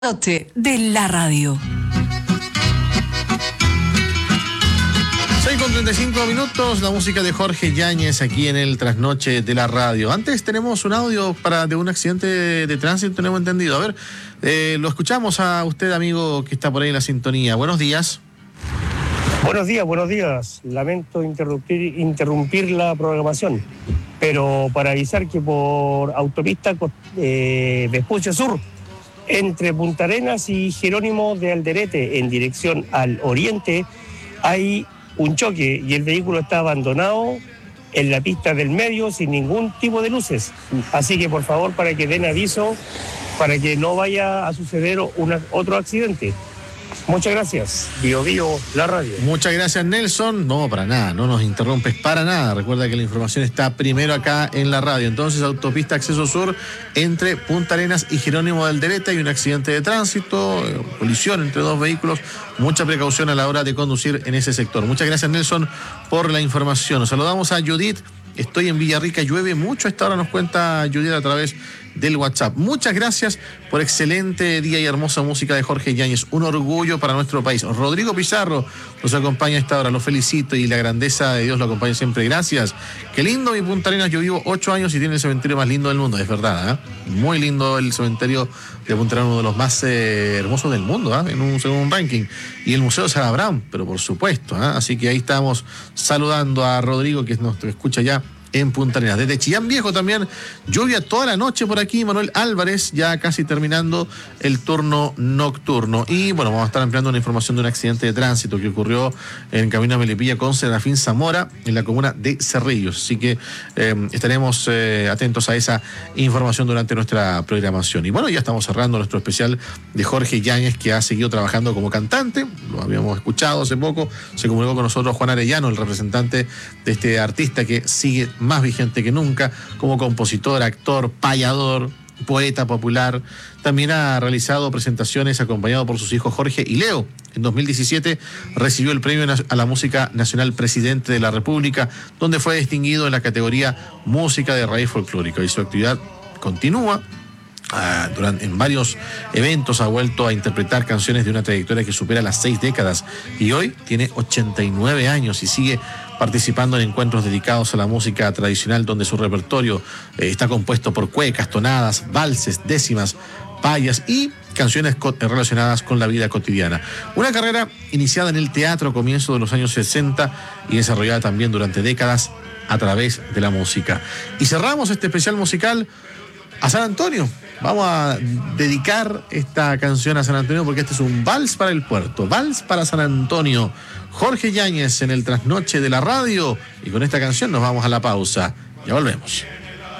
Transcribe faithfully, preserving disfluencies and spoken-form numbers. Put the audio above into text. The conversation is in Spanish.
Noche de la radio. seis con treinta y cinco minutos, la música de Jorge Yáñez aquí en el Trasnoche de la radio. Antes tenemos un audio para de un accidente de, de tránsito, tenemos entendido. A ver, eh, lo escuchamos a usted, amigo, que está por ahí en la sintonía. Buenos días. Buenos días, buenos días. Lamento interrumpir, interrumpir la programación, pero para avisar que por autopista eh, Vespucio Sur, entre Punta Arenas y Jerónimo de Alderete, en dirección al oriente, hay un choque y el vehículo está abandonado en la pista del medio sin ningún tipo de luces. Así que por favor, para que den aviso, para que no vaya a suceder una, otro accidente. Muchas gracias. Bio Bio, la radio. Muchas gracias, Nelson. No, para nada, no nos interrumpes para nada. Recuerda que la información está primero acá en la radio. Entonces, autopista Acceso Sur entre Punta Arenas y Jerónimo del Alderete. Hay un accidente de tránsito, eh, colisión entre dos vehículos. Mucha precaución a la hora de conducir en ese sector. Muchas gracias, Nelson, por la información. Nos saludamos a Judith. Estoy en Villarrica, llueve mucho. A esta hora nos cuenta Judith a través del WhatsApp. Muchas gracias por excelente día y hermosa música de Jorge Yáñez. Un orgullo para nuestro país. Rodrigo Pizarro nos acompaña a esta hora. Lo felicito y la grandeza de Dios lo acompaña siempre. Gracias. Qué lindo mi Punta Arenas. Yo vivo ocho años y tiene el cementerio más lindo del mundo. Es verdad, ¿eh? Muy lindo el cementerio de Punta Arenas, uno de los más eh, hermosos del mundo, ¿eh? En un, según un ranking. Y el Museo de San Abraham, pero por supuesto, ¿eh? Así que ahí estamos saludando a Rodrigo, que nos escucha ya en Punta Arenas. Desde Chillán Viejo también, lluvia toda la noche por aquí. Manuel Álvarez, ya casi terminando el turno nocturno. Y bueno, vamos a estar ampliando una información de un accidente de tránsito que ocurrió en camino a Melipilla con Serafín Zamora en la comuna de Cerrillos. Así que eh, estaremos eh, atentos a esa información durante nuestra programación. Y bueno, ya estamos cerrando nuestro especial de Jorge Yáñez, que ha seguido trabajando como cantante. Lo habíamos escuchado hace poco. Se comunicó con nosotros Juan Arellano, el representante de este artista que sigue más vigente que nunca, como compositor, actor, payador, poeta popular. También ha realizado presentaciones acompañado por sus hijos Jorge y Leo. En dos mil diecisiete recibió el premio a la música nacional Presidente de la República, donde fue distinguido en la categoría Música de Raíz Folclórica, y su actividad continúa. Uh, durante, en varios eventos ha vuelto a interpretar canciones de una trayectoria que supera las seis décadas y hoy tiene ochenta y nueve años y sigue participando en encuentros dedicados a la música tradicional, donde su repertorio eh, está compuesto por cuecas, tonadas, valses, décimas, payas y canciones co- relacionadas con la vida cotidiana. Una carrera iniciada en el teatro a comienzos de los años sesenta y desarrollada también durante décadas a través de la música. Y cerramos este especial musical a San Antonio. Vamos a dedicar esta canción a San Antonio porque este es un vals para el puerto, vals para San Antonio. Jorge Yáñez en el Trasnoche de la radio, y con esta canción nos vamos a la pausa. Ya volvemos.